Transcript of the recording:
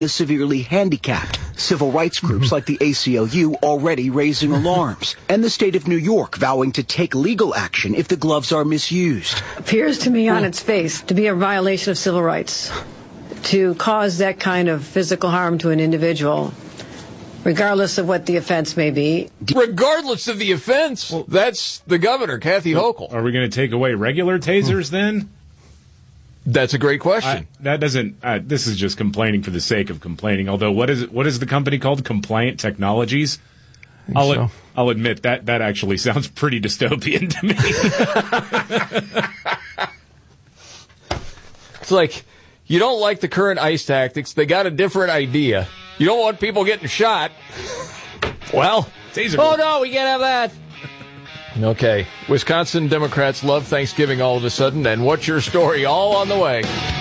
the severely handicapped. Civil rights groups like the ACLU already raising alarms. And the state of New York vowing to take legal action if the gloves are misused. Appears to me on its face to be a violation of civil rights to cause that kind of physical harm to an individual, regardless of what the offense may be. Regardless of the offense? Well, that's the governor, Kathy Hochul. Are we going to take away regular tasers then? That's a great question. This is just complaining for the sake of complaining. Although, what is the company called? Compliant Technologies? I'll admit that actually sounds pretty dystopian to me. It's like, you don't like the current ICE tactics. They got a different idea. You don't want people getting shot. Well, oh no, we can't have that. Okay. Wisconsin Democrats love Thanksgiving all of a sudden, and what's your story? All on the way.